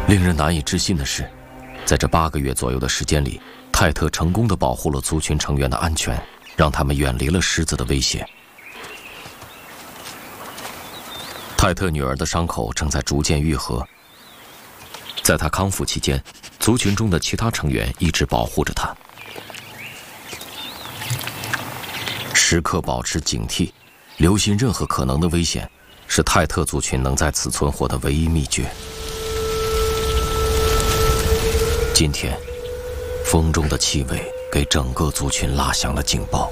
令人难以置信的是，在这8个月左右的时间里，泰特成功地保护了族群成员的安全，让他们远离了狮子的威胁。泰特女儿的伤口正在逐渐愈合，在她康复期间，族群中的其他成员一直保护着她，时刻保持警惕，留心任何可能的危险，是泰特族群能在此存活的唯一秘诀。今天，风中的气味给整个族群拉响了警报。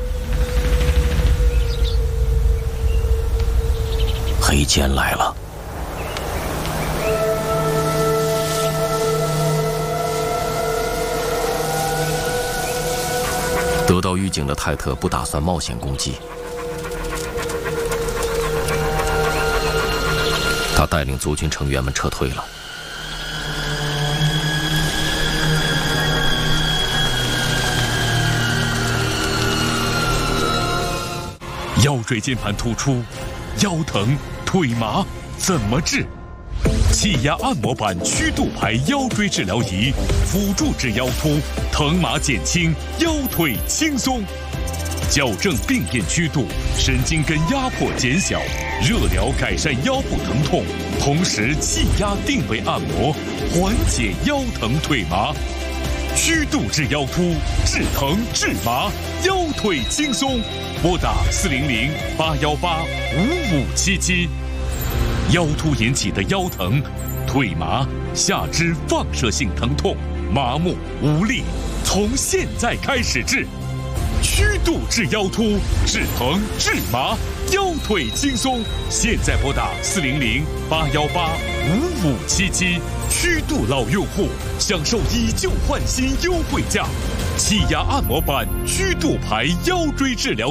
黑肩来了。得到预警的泰特不打算冒险攻击，他带领族群成员们撤退了。 腰椎间盘突出、腰疼、腿麻怎么治？气压按摩板曲度排腰椎治疗仪，辅助治腰突，疼麻减轻，腰腿轻松。矫正病变曲度，神经根压迫减小，热疗改善腰部疼痛，同时气压定位按摩，缓解腰疼腿麻。曲度治腰突，治疼治麻，腰腿轻松。拨打400-818-5577。腰突引起的腰疼、腿麻、下肢放射性疼痛、麻木无力，从现在开始治。曲度治腰突，治疼治麻，腰腿轻松。现在拨打400-818-5577。曲度老用户享受以旧换新优惠价，气压按摩板曲度排腰椎治疗。